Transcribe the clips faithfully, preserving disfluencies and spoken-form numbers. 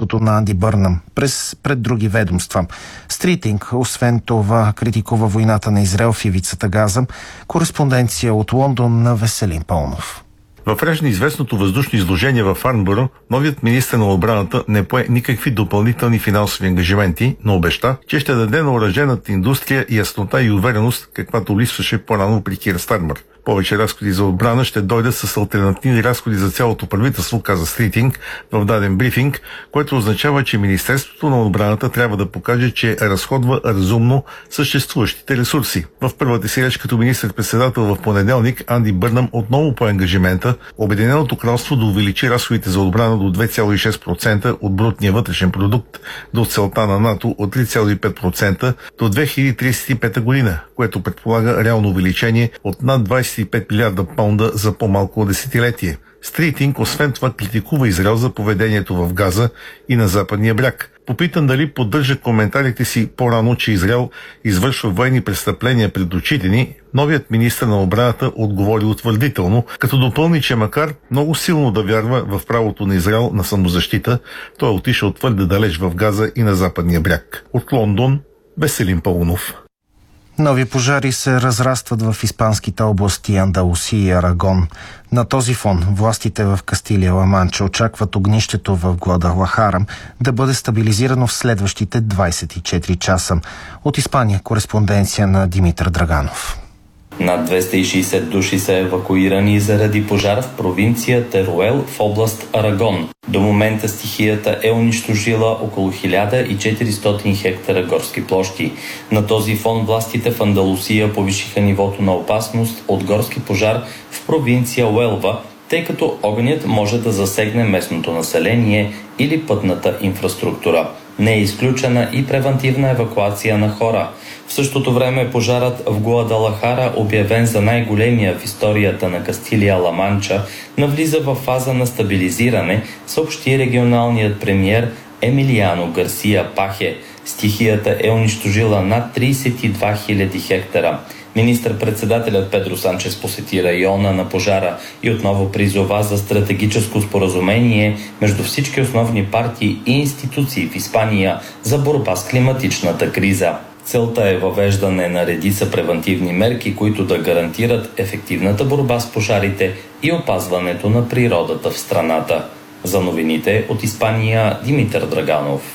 правителството на Анди Бърнам през пред други ведомства. Стритинг, освен това, критикува войната на Израел в ивицата Газа. Кореспонденция от Лондон на Веселин Пълнов. В реч на известното въздушно изложение в Фарнбъро, новият министър на отбраната не пое никакви допълнителни финансови ангажименти, но обеща, че ще даде на оръжейната индустрия яснота и увереност, каквато липсваше по-рано при Кир Стармър. Повече разходи за отбрана ще дойдат с алтернативни разходи за цялото правителство, каза Стритинг в даден брифинг, което означава, че Министерството на отбраната трябва да покаже, че разходва разумно съществуващите ресурси. В първата си реч като министър-председател в понеделник Анди Бърнам отново по ангажимента Обединеното кралство да увеличи разходите за отбрана до две цяло и шест процента от брутния вътрешен продукт до целта на НАТО от три цяло и пет процента до две хиляди тридесет и пета година, което предполага реално увеличение от над двадесет и пет милиарда паунда за по-малко от десетилетие. Стритинг освен това критикува Израел за поведението в Газа и на западния бряг. Попитан дали поддържа коментарите си по-рано, че Израел извършва военни престъпления пред очите ни, новият министър на отбраната отговори утвърдително, като допълни, че макар много силно да вярва в правото на Израел на самозащита, той е отишъл твърде далеч в Газа и на западния бряг. От Лондон, Веселин Пълнов. Нови пожари се разрастват в испанските области Андалусия и Арагон. На този фон властите в Кастилия Ла Манча очакват огнището в Гвадалахара да бъде стабилизирано в следващите двадесет и четири часа. От Испания кореспонденция на Димитър Драганов. Над двеста и шейсет души са евакуирани заради пожар в провинция Теруел в област Арагон. До момента стихията е унищожила около хиляда и четиристотин хектара горски площи. На този фон властите в Андалусия повишиха нивото на опасност от горски пожар в провинция Уелва, тъй като огънят може да засегне местното население или пътната инфраструктура. Не е изключена и превантивна евакуация на хора. В същото време пожарът в Гуадалахара, обявен за най-големия в историята на Кастилия Ла Манча, навлиза в фаза на стабилизиране, съобщи регионалният премиер Емилиано Гарсия Пахе. Стихията е унищожила над тридесет и две хиляди хектара. Министър-председателят Педро Санчес посети района на пожара и отново призова за стратегическо споразумение между всички основни партии и институции в Испания за борба с климатичната криза. Целта е въвеждане на редица превантивни мерки, които да гарантират ефективната борба с пожарите и опазването на природата в страната. За новините от Испания, Димитър Драганов.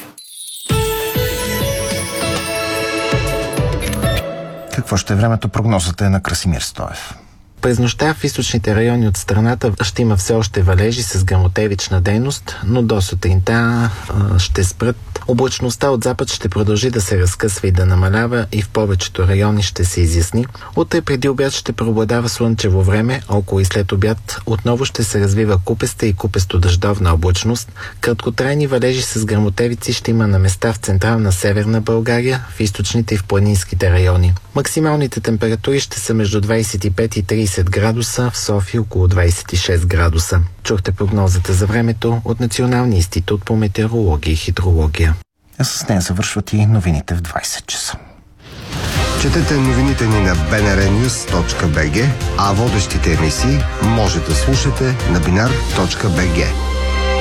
Какво ще е времето? Прогнозата е на Красимир Стоев. През нощта в източните райони от страната ще има все още валежи с гръмотевична дейност, но до сутринта а, ще спрат. Облачността от запад ще продължи да се разкъсва и да намалява и в повечето райони ще се изясни. Утре преди обяд ще преобладава слънчево време, около и след обяд отново ще се развива купеста и купесто-дъждовна облачност. Краткотрайни валежи с гръмотевици ще има на места в централна Северна България, в източните и в планинските райони. Максималните температури ще са между двадесет и пет и тридесет градуса, в София около двадесет и шест градуса. Чухте прогнозата за времето от Националния институт по метеорология и хидрология. А с нея завършват и новините в двадесет часа. Четете новините ни на би ен ар нюз точка би джи, а водещите емисии може да слушате на бинар точка би джи.